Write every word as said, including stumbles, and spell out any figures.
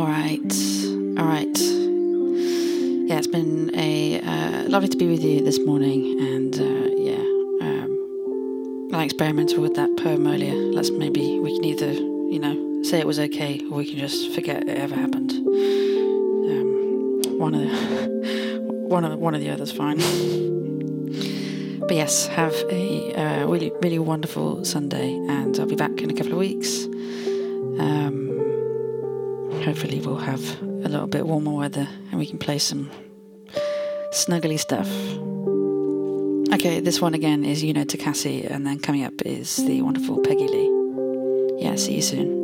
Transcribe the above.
All right, all right. Yeah, it's been a uh, lovely to be with you this morning, and uh, yeah, um, I experimented with that poem earlier. Let's maybe we can either, you know, say it was okay, or we can just forget it ever happened. Um, one of the one of one of the others, fine. But yes, have a uh, really really wonderful Sunday, and I'll be back in a couple of weeks. Um, hopefully we'll have a little bit warmer weather and we can play some snuggly stuff. Okay, this one again is You Know Takasi, and then coming up is the wonderful Peggy Lee. Yeah, see you soon.